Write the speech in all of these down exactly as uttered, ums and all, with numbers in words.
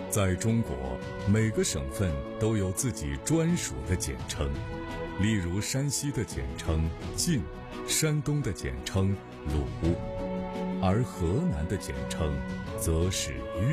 在中国，每个省份都有自己专属的简称，例如山西的简称晋，山东的简称鲁，而河南的简称则是豫。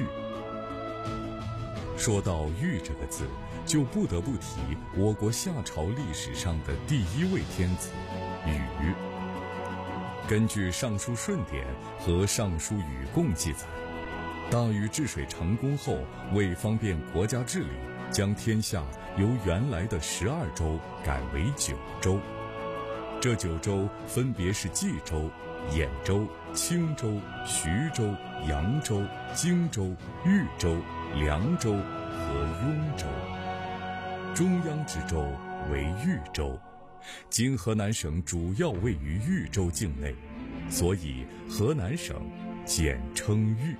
说到豫这个字，就不得不提我国夏朝历史上的第一位天子禹。根据《尚书舜典》和《尚书禹贡》记载，大禹治水成功后，为方便国家治理，将天下由原来的十二州改为九州。这九州分别是冀州、兖州、青州、徐州、扬州、荆州、豫州、凉州和雍州。中央之州为豫州，今河南省主要位于豫州境内，所以河南省简称豫。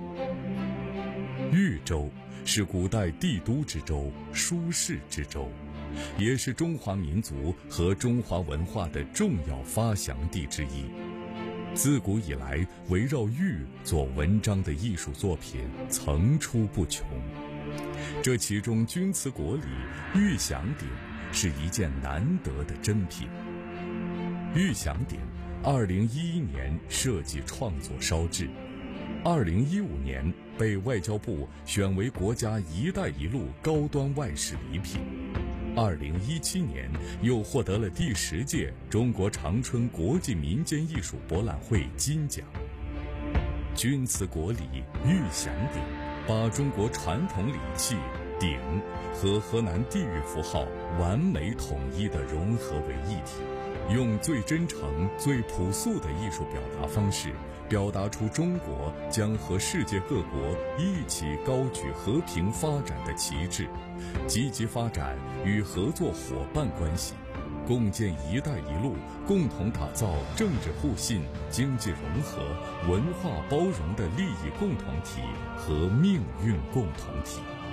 豫州是古代帝都之州、舒适之州，也是中华民族和中华文化的重要发祥地之一。自古以来，围绕豫做文章的艺术作品层出不穷。这其中钧瓷国礼玉祥鼎是一件难得的珍品。玉祥鼎二零一一年设计创作烧制，二零一五年被外交部选为国家“一带一路”高端外事礼品，二零一七年又获得了第十届中国长春国际民间艺术博览会金奖。钧瓷国礼玉祥鼎把中国传统礼器鼎和河南地域符号完美统一地融合为一体，用最真诚、最朴素的艺术表达方式，表达出中国将和世界各国一起高举和平发展的旗帜，积极发展与合作伙伴关系，共建“一带一路”，共同打造政治互信、经济融合、文化包容的利益共同体和命运共同体。